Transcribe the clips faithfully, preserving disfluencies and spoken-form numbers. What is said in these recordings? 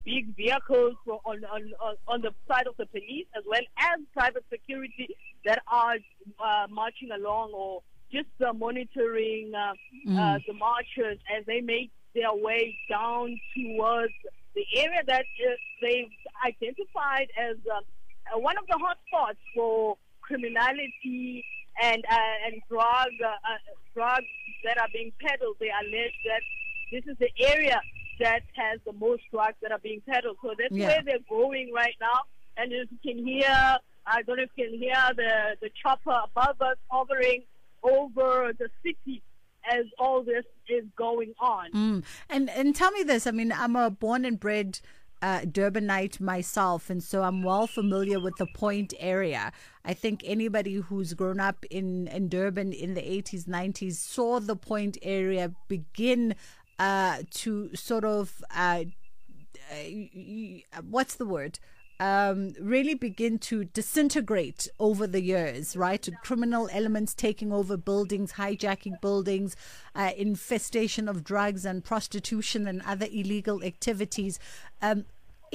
big vehicles for, on, on on the side of the police, as well as private security that are uh, marching along or just uh, monitoring uh, mm. uh, the marchers as they make their way down towards the area that uh, they've identified as uh, uh, one of the hotspots for criminality and uh, and drug uh, uh, drugs that are being peddled. They allege that this is the area that has the most drugs that are being peddled. So that's yeah. where they're going right now. And as you can hear, I don't know if you can hear the, the chopper above us hovering over the city as all this is going on. Mm. And and tell me this, I mean, I'm a born and bred uh, Durbanite myself, and so I'm well familiar with the Point area. I think anybody who's grown up in, in Durban in the eighties, nineties saw the Point area begin uh, to sort of, uh, uh, what's the word? Um, really begin to disintegrate over the years, right? Criminal elements taking over buildings, hijacking buildings, uh, infestation of drugs and prostitution and other illegal activities. Um,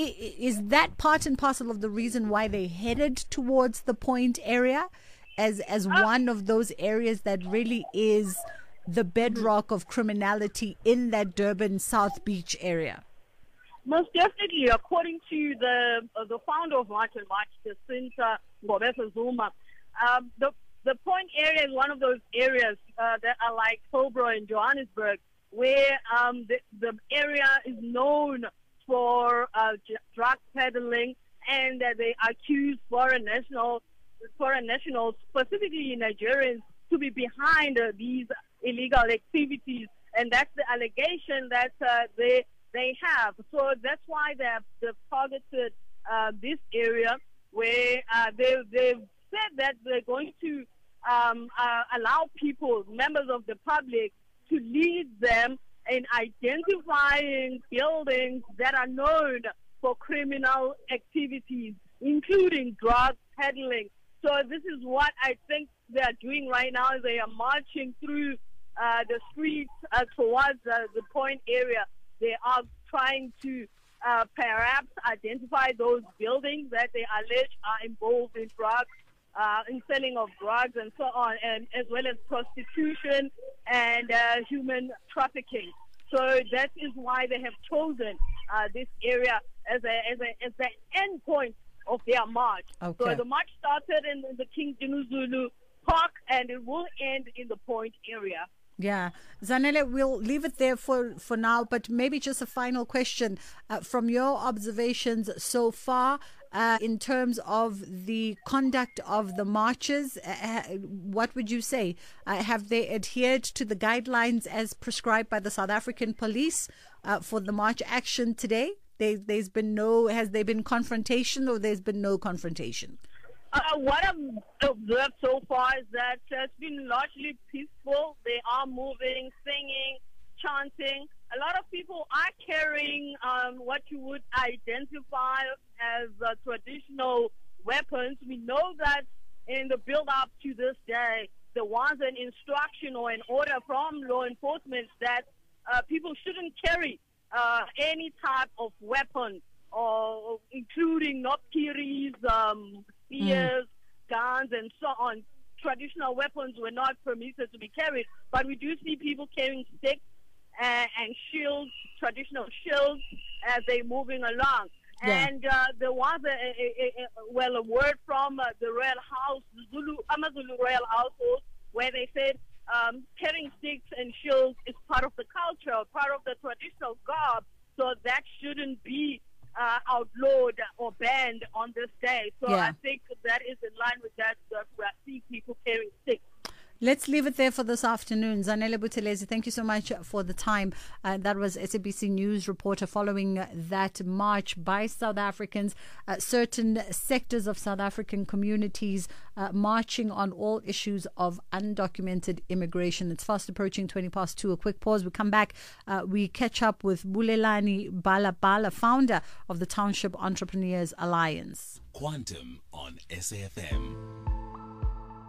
is that part and parcel of the reason why they headed towards the Point area as as one of those areas that really is the bedrock of criminality in that Durban South Beach area? Most definitely, according to the uh, the founder of March and March, Jacinta Ngobese Zuma, um, the the Point area is one of those areas uh, that are like Cobra in Johannesburg, where um, the the area is known for uh, drug peddling, and uh, they accuse foreign nationals, foreign nationals, specifically Nigerians, to be behind uh, these illegal activities, and that's the allegation that uh, they. They have. So that's why they have they've targeted uh, this area where uh, they, they've said that they're going to um, uh, allow people, members of the public, to lead them in identifying buildings that are known for criminal activities, including drug peddling. So this is what I think they are doing right now. They are marching through uh, the streets uh, towards uh, the Point area. They are trying to uh, perhaps identify those buildings that they allege are involved in drugs, uh, in selling of drugs and so on, and as well as prostitution and uh, human trafficking. So that is why they have chosen uh, this area as a as a as the end point of their march. Okay. So the march started in, in the King Dinuzulu Park, and it will end in the Point area. Yeah. Zanele, we'll leave it there for, for now, but maybe just a final question. Uh, from your observations so far, uh, in terms of the conduct of the marches, uh, what would you say? Uh, have they adhered to the guidelines as prescribed by the South African police uh, for the march action today? There, there's been no, has there been confrontation or there's been no confrontation? Uh, what I've observed so far is that it's been largely peaceful. They are moving, singing, chanting. A lot of people are carrying um, what you would identify as uh, traditional weapons. We know that in the build-up to this day, there was an instruction or an order from law enforcement that uh, people shouldn't carry uh, any type of weapon, or including nopkiris, um, spears, mm. guns, and so on. Traditional weapons were not permitted to be carried, but we do see people carrying sticks uh, and shields, traditional shields, as they're moving along. Yeah. And uh, there was a, a, a, a well a word from uh, the royal house, the Zulu Amazulu royal household, where they said um, carrying sticks and shields is part of the culture, part of the traditional garb, so that shouldn't be Uh, outlawed or banned on this day. So yeah. I think that is in line with that. Uh, we are seeing people carrying sticks. Let's leave it there for this afternoon. Zanele Buthelezi, thank you so much for the time. Uh, that was S A B C News reporter following that march by South Africans, uh, certain sectors of South African communities uh, marching on all issues of undocumented immigration. It's fast approaching twenty past two. A quick pause. We come back. Uh, we catch up with Bulelani Balabala, founder of the Township Entrepreneurs Alliance. Quantum on S A F M.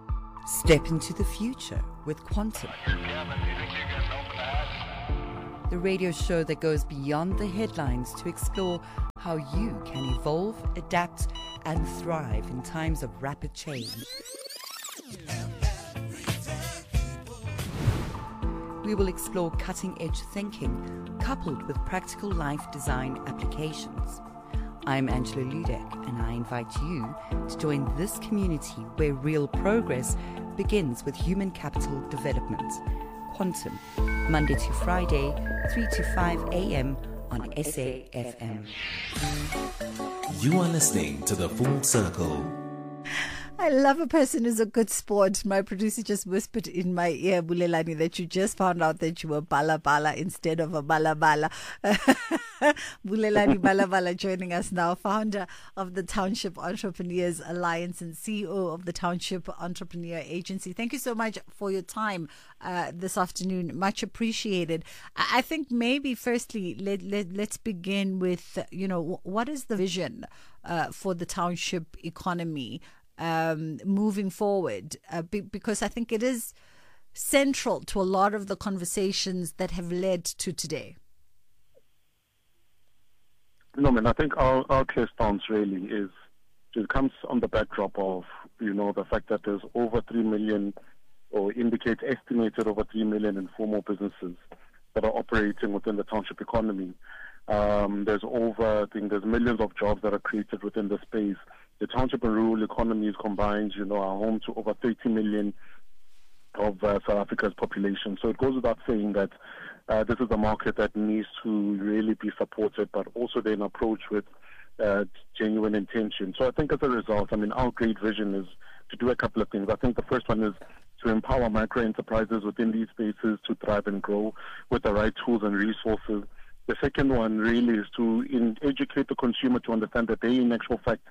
Step into the future with Quantum. the radio show that goes beyond the headlines to explore how you can evolve, adapt, and thrive in times of rapid change. We will explore cutting-edge thinking coupled with practical life design applications. I'm Angela Ludek, and I invite you to join this community where real progress begins with human capital development. Quantum, Monday to Friday, three to five a.m. on S A F M. You are listening to The Full Circle. I love a person who's a good sport. My producer just whispered in my ear, Bulelani, that you just found out that you were Bala Bala instead of a Bala Bala. Bulelani Bala Bala joining us now, founder of the Township Entrepreneurs Alliance and C E O of the Township Entrepreneur Agency. Thank you so much for your time uh, this afternoon. Much appreciated. I I think maybe firstly, let, let, let's begin with, you know, what is the vision uh, for the township economy Um, moving forward, uh, be, because I think it is central to a lot of the conversations that have led to today. No, man, I think our, our clear stance really is, it comes on the backdrop of, you know, the fact that there's over three million, or indicates estimated over three million informal businesses that are operating within the township economy. Um, there's over, I think there's millions of jobs that are created within the space. The township and rural economies combined, you know, are home to over thirty million of uh, South Africa's population. So it goes without saying that uh, this is a market that needs to really be supported, but also then approached with uh, genuine intention. So I think as a result, I mean, our great vision is to do a couple of things. I think the first one is to empower micro enterprises within these spaces to thrive and grow with the right tools and resources. The second one really is to in, educate the consumer to understand that they, in actual fact,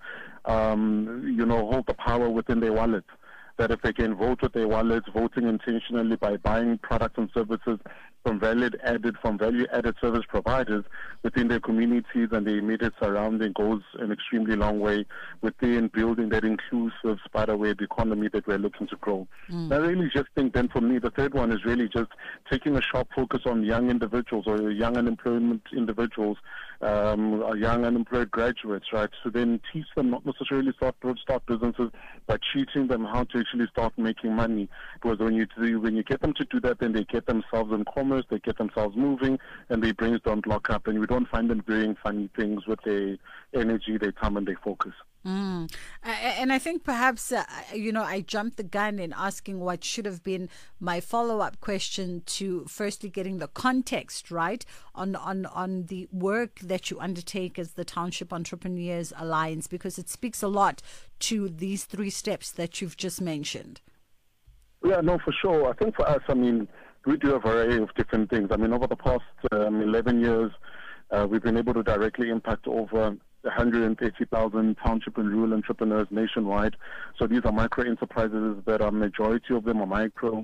um, you know, hold the power within their wallet. That if they can vote with their wallets, voting intentionally by buying products and services from value-added from value-added service providers within their communities and the immediate surrounding, goes an extremely long way within building that inclusive spiderweb economy that we're looking to grow. Mm. I really just think then for me, the third one is really just taking a sharp focus on young individuals or young unemployment individuals, um, or young unemployed graduates, right? So then teach them not necessarily start start businesses, but teaching them how to actually start making money. Because when you do, when you get them to do that, then they get themselves in commerce, they get themselves moving, and their brains don't lock up, and we don't find them doing funny things with their energy, their time, and their focus. Mm. Uh, and I think perhaps, uh, you know, I jumped the gun in asking what should have been my follow-up question to firstly getting the context right on, on, on the work that you undertake as the Township Entrepreneurs Alliance, because it speaks a lot to these three steps that you've just mentioned. Yeah, no, for sure. I think for us, I mean, we do a variety of different things. I mean, over the past um, eleven years, uh, we've been able to directly impact over one hundred thirty thousand township and rural entrepreneurs nationwide. So these are micro enterprises that are, majority of them are micro,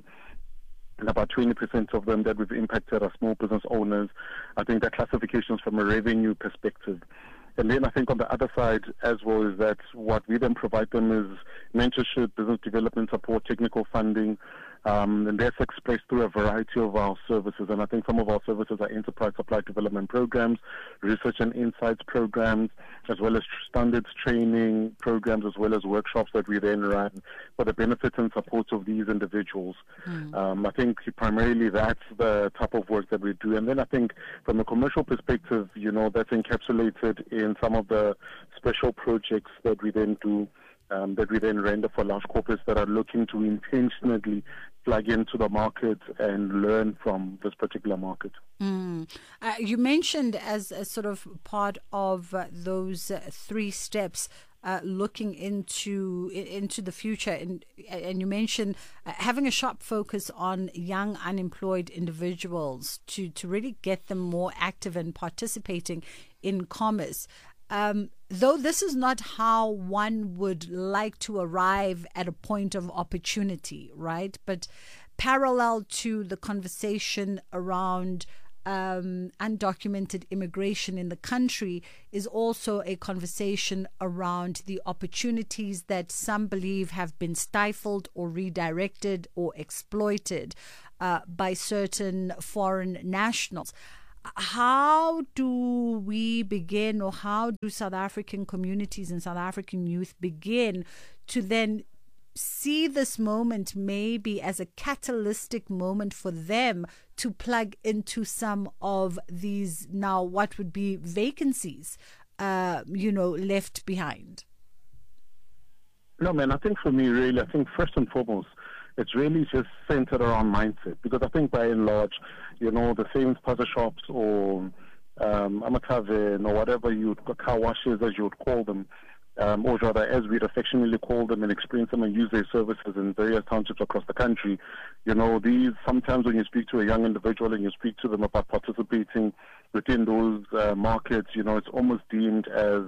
and about twenty percent of them that we've impacted are small business owners. I think that classifications from a revenue perspective. And then I think on the other side as well is that what we then provide them is mentorship, business development support, technical funding, um, and that's expressed through a variety of our services. And I think some of our services are enterprise supply development programs, research and insights programs, as well as standards training programs, as well as workshops that we then run for the benefit and support of these individuals. Mm. Um, I think primarily that's the type of work that we do. And then I think from a commercial perspective, you know, that's encapsulated in some of the special projects that we then do, um, that we then render for large corporates that are looking to intentionally plug into the market and learn from this particular market. Mm. Uh, you mentioned as a sort of part of uh, those uh, three steps, Uh, looking into into the future, and and you mentioned uh, having a sharp focus on young unemployed individuals to to really get them more active and participating in commerce. Um, though this is not how one would like to arrive at a point of opportunity, right? But parallel to the conversation around Um, undocumented immigration in the country is also a conversation around the opportunities that some believe have been stifled or redirected or exploited uh, by certain foreign nationals. how do we begin, or how do South African communities and South African youth begin to then see this moment maybe as a catalytic moment for them to plug into some of these now what would be vacancies, uh, you know, left behind? No, man, I think for me, really, I think first and foremost, it's really just centered around mindset. Because I think by and large, you know, the same spaza shops or um, amatavern or whatever you would, car washes as you would call them, um, or rather as we'd affectionately call them and experience them and use their services in various townships across the country, you know, these, sometimes when you speak to a young individual and you speak to them about participating within those uh, markets, you know, it's almost deemed as,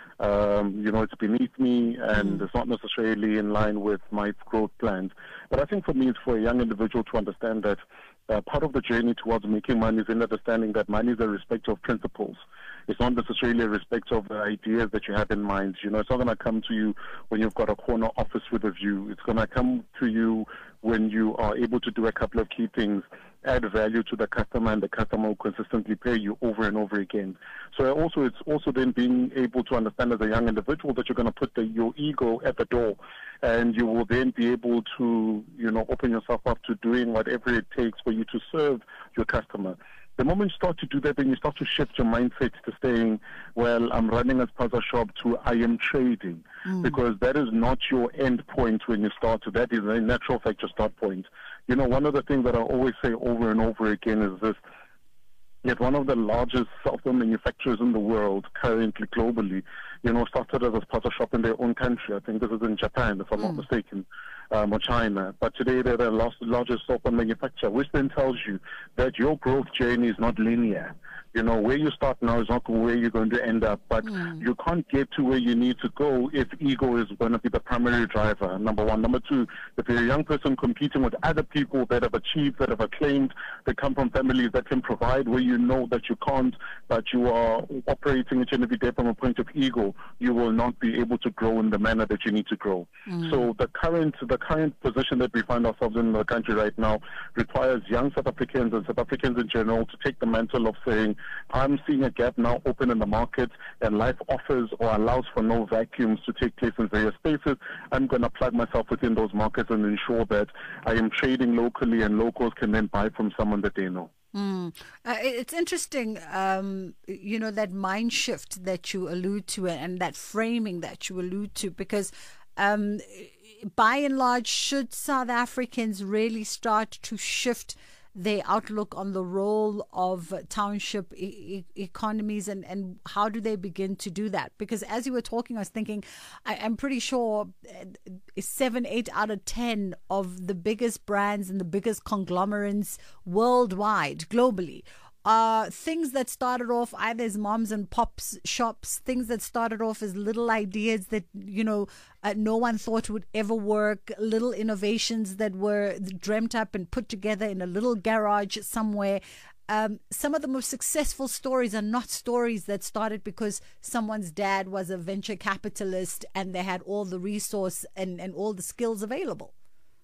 Um, you know, it's beneath me and mm. it's not necessarily in line with my growth plans. But I think for me, it's for a young individual to understand that uh, part of the journey towards making money is in understanding that money is a respect of principles. It's not necessarily a respect of the ideas that you have in mind. You know, it's not going to come to you when you've got a corner office with a view. It's going to come to you when you are able to do a couple of key things, add value to the customer, and the customer will consistently pay you over and over again. So also, it's also then being able to understand as a young individual that you're going to put the, your ego at the door, and you will then be able to, you know, open yourself up to doing whatever it takes for you to serve your customer. The moment you start to do that, then you start to shift your mindset to saying, well, I'm running a spaza shop, to I am trading. Mm. Because that is not your end point when you start. That is a natural fact your start point. You know, one of the things that I always say over and over again is this. Yet one of the largest software manufacturers in the world currently globally, you know, started as a spaza shop in their own country. I think this is in Japan, if I'm mm. not mistaken, um, or China. But today they're the largest software manufacturer, which then tells you that your growth journey is not linear. You know, where you start now is not where you're going to end up, but mm. you can't get to where you need to go if ego is going to be the primary driver, number one. Number two, if you're a young person competing with other people that have achieved, that have acclaimed, that come from families that can provide where you know that you can't, but you are operating each and every day from a point of ego, you will not be able to grow in the manner that you need to grow. Mm. So the current, the current position that we find ourselves in the country right now requires young South Africans and South Africans in general to take the mantle of saying, I'm seeing a gap now open in the market, and life offers or allows for no vacuums to take place in various spaces. I'm going to plug myself within those markets and ensure that I am trading locally, and locals can then buy from someone that they know. Mm. Uh, it's interesting, um, you know, that mind shift that you allude to, and that framing that you allude to, because um, by and large, should South Africans really start to shift their outlook on the role of township e- e- economies, and, and how do they begin to do that? Because as you were talking, I was thinking, I, I'm pretty sure seven, eight out of ten of the biggest brands and the biggest conglomerates worldwide, globally, Uh, things that started off either as moms and pops shops, things that started off as little ideas that, you know, uh, no one thought would ever work, little innovations that were dreamt up and put together in a little garage somewhere. Um, some of the most successful stories are not stories that started because someone's dad was a venture capitalist and they had all the resource and, and all the skills available.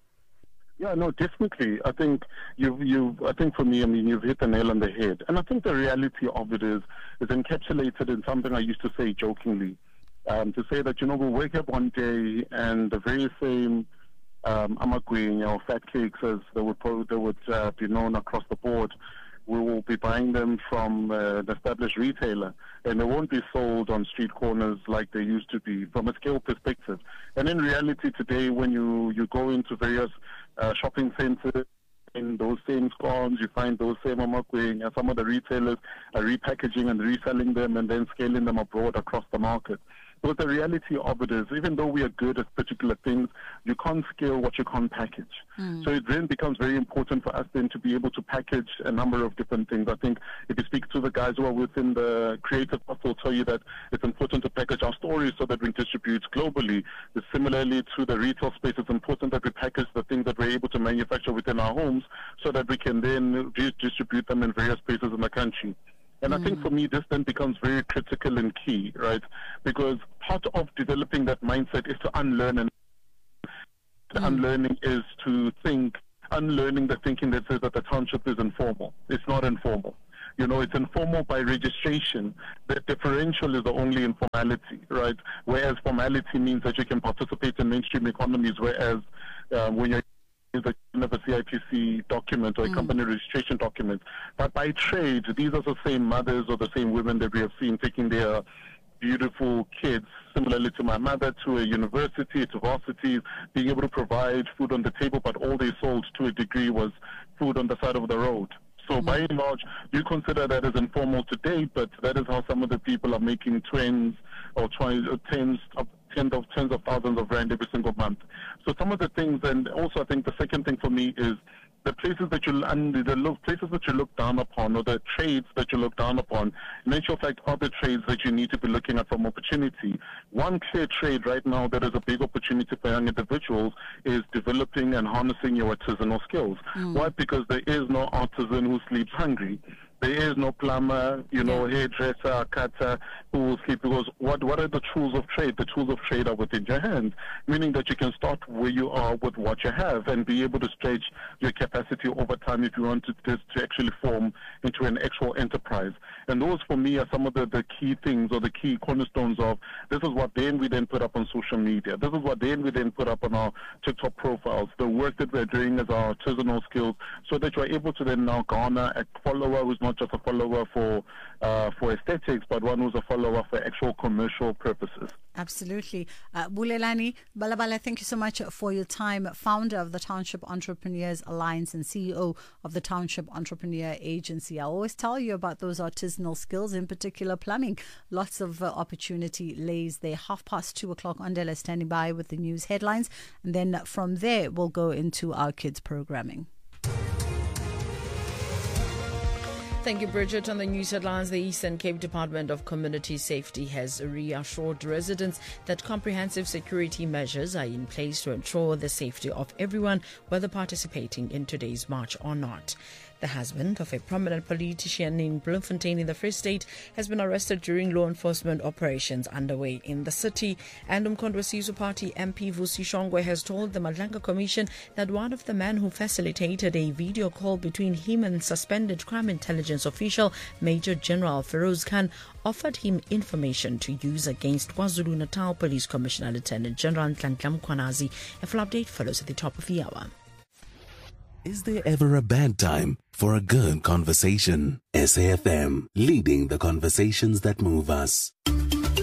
Yeah, no, definitely. I think you've, you've, I think for me, I mean, you've hit the nail on the head. And I think the reality of it is, is encapsulated in something I used to say jokingly, um, to say that, you know, we'll wake up one day and the very same um, amagwinya or fat cakes as they would, they would uh, be known across the board, we will be buying them from uh, an established retailer, and they won't be sold on street corners like they used to be from a scale perspective. And in reality today, when you, you go into various uh, shopping centers, in those same scones, you find those same amakwing, and some of the retailers are repackaging and reselling them and then scaling them abroad across the market. But the reality of it is, even though we are good at particular things, you can't scale what you can't package. Mm. So it then becomes very important for us then to be able to package a number of different things. I think if you speak to the guys who are within the creative path, they'll tell you that it's important to package our stories so that we distribute globally. But similarly to the retail space, it's important that we package the things that we're able to manufacture within our homes so that we can then redistribute them in various places in the country. And mm. I think for me, this then becomes very critical and key, right? Because part of developing that mindset is to unlearn. And mm. unlearning is to think, unlearning the thinking that says that the township is informal. It's not informal. You know, it's informal by registration. The differential is the only informality, right? Whereas formality means that you can participate in mainstream economies, whereas um, when you're the of a C I P C document or a mm. company registration document. But by trade, these are the same mothers or the same women that we have seen taking their beautiful kids, similarly to my mother, to a university, to varsity, being able to provide food on the table, but all they sold to a degree was food on the side of the road. So mm-hmm. by and large, you consider that as informal today, but that is how some of the people are making twins or twenty, tens of tens of tens of thousands of rand every single month. So some of the things, and also I think the second thing for me is the places that you and the look, places that you look down upon, or the trades that you look down upon, in actual fact, are the trades that you need to be looking at from opportunity. One clear trade right now that is a big opportunity for young individuals is developing and harnessing your artisanal skills. Mm. Why? Because there is no artisan who sleeps hungry. There is no plumber, you know, yeah. hairdresser, cutter who will sleep, because what, what are the tools of trade? The tools of trade are within your hands, meaning that you can start where you are with what you have and be able to stretch your capacity over time if you want to, to, to actually form into an actual enterprise. And those, for me, are some of the, the key things or the key cornerstones of this is what then we then put up on social media. This is what then we then put up on our TikTok profiles, the work that we're doing as our artisanal skills, so that you're able to then now garner a follower who's not just a follower for uh, for aesthetics, but one who's a follower for actual commercial purposes. Absolutely. Uh, Bulelani Balabala, thank you so much for your time. Founder of the Township Entrepreneurs Alliance and C E O of the Township Entrepreneur Agency. I always tell you about those artisanal skills, in particular plumbing. Lots of uh, opportunity lays there. Half past two o'clock, Andela standing by with the news headlines. And then from there, we'll go into our kids programming. Thank you, Bridget. On the news headlines, the Eastern Cape Department of Community Safety has reassured residents that comprehensive security measures are in place to ensure the safety of everyone, whether participating in today's march or not. The husband of a prominent politician in Bloemfontein in the Free State has been arrested during law enforcement operations underway in the city. And Umkhonto Sizwe Party M P Vusi Shongwe has told the Madlanga Commission that one of the men who facilitated a video call between him and suspended crime intelligence official Major General Feroz Khan offered him information to use against KwaZulu-Natal Police Commissioner Lieutenant General Nhlanhla Mkhwanazi. A full update follows at the top of the hour. Is there ever a bad time for a good conversation? S A F M, leading the conversations that move us.